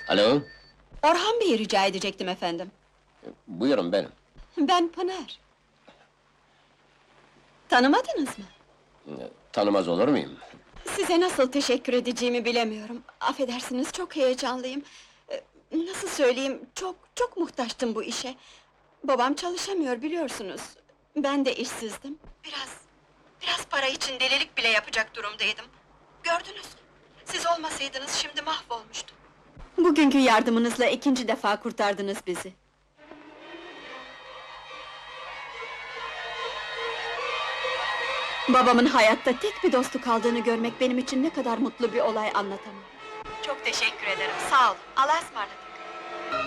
Alo, Orhan Bey'i rica edecektim efendim. buyurun benim. Ben Pınar. Tanımadınız mı? Tanımaz olur muyum? Size nasıl teşekkür edeceğimi bilemiyorum. Affedersiniz, çok heyecanlıyım. Nasıl söyleyeyim, çok muhtaçtım bu işe. Babam çalışamıyor biliyorsunuz. Ben de işsizdim. Biraz para için delilik bile yapacak durumdaydım. Gördünüz, siz olmasaydınız şimdi mahvolmuştum. Bugünkü yardımınızla ikinci defa kurtardınız bizi. Babamın hayatta tek bir dostu kaldığını görmek benim için ne kadar mutlu bir olay anlatamam. Çok teşekkür ederim, sağ olun. Allah'a ısmarladık.